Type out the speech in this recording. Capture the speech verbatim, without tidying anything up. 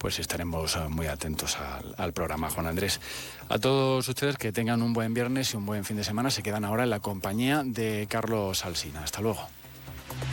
pues estaremos muy atentos al, al programa. Juan Andrés, a todos ustedes que tengan un buen viernes y un buen fin de semana. Se quedan ahora en la compañía de Carlos Alsina. Hasta luego.